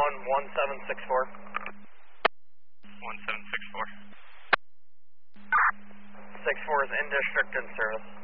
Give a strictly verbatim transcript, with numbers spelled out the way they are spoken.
one one seven six four. one seven six four. six four is in district in service.